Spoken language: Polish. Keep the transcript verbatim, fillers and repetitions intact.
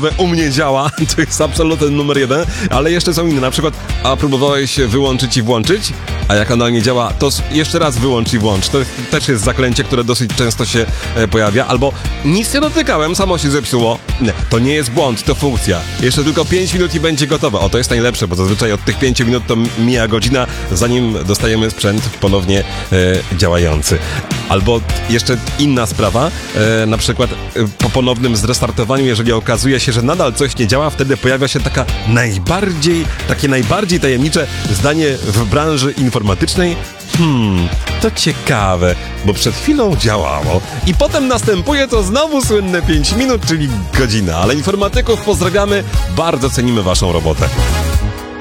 ciekawe, u mnie działa, to jest absolutny numer jeden, ale jeszcze są inne, na przykład, a próbowałeś wyłączyć i włączyć, a jak ona nie działa, to jeszcze raz wyłącz i włącz. To też jest zaklęcie, które dosyć często się e, pojawia, albo nic nie dotykałem, samo się zepsuło. Nie, to nie jest błąd, to funkcja. Jeszcze tylko pięć minut i będzie gotowe. O, to jest najlepsze, bo zazwyczaj od tych pięciu minut to mija godzina, zanim dostajemy sprzęt ponownie e, działający. Albo jeszcze inna sprawa, e, na przykład e, po ponownym zrestartowaniu, jeżeli okazuje się, że nadal coś nie działa, wtedy pojawia się taka najbardziej, takie najbardziej tajemnicze zdanie w branży informatycznej. Hmm, to ciekawe, bo przed chwilą działało. I potem następuje to znowu słynne pięć minut, czyli godzina. Ale informatyków pozdrawiamy, bardzo cenimy waszą robotę.